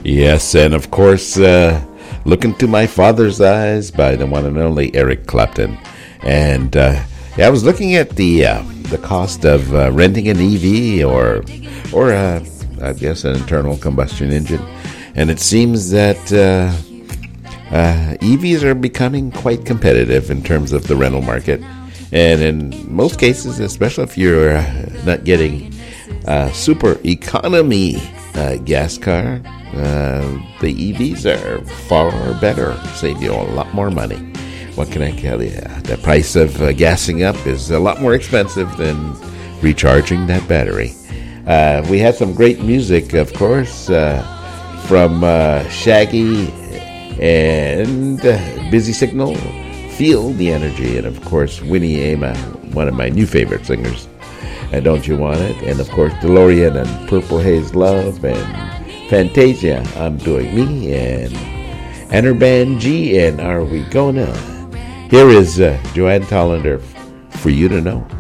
Yes, and of course, Look Into My Father's Eyes by the one and only Eric Clapton. And yeah, I was looking at the cost of renting an EV or I guess an internal combustion engine, and it seems that EVs are becoming quite competitive in terms of the rental market. And in most cases, especially if you're not getting super economy gas car, the EVs are far better, save you a lot more money. What can I tell you? The price of gassing up is a lot more expensive than recharging that battery. We had some great music, of course, from Shaggy and Busy Signal, Feel the Energy, and of course Winnie Ama, one of my new favorite singers, and Don't You Want It, and of course DeLorean and Purple Haze Love, and Fantasia, I'm Doing Me, and her band G, and Are We Gonna? Here is Joanne Tollander, For You to Know.